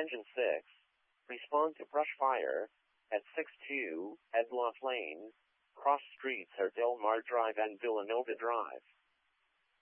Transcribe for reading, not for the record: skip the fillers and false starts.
Engine 6. Respond to brush fire at 62 Edloff Lane. Cross streets are Del Mar Drive and Villanova Drive.